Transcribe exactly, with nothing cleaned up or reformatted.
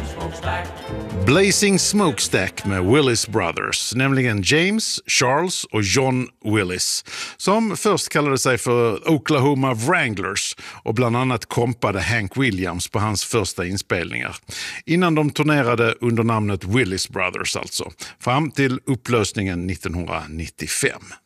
Blazing Smokestack med Willis Brothers, nämligen James, Charles och John Willis, som först kallade sig för Oklahoma Wranglers och bland annat kompade Hank Williams på hans första inspelningar. Innan de turnerade under namnet Willis Brothers alltså, fram till upplösningen nittonhundranittiofem.